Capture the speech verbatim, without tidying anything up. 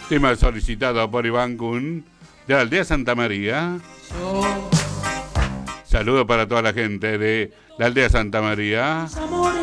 Tema solicitado por Iván Kun de la aldea Santa María. Saludos para toda la gente de la aldea Santa María.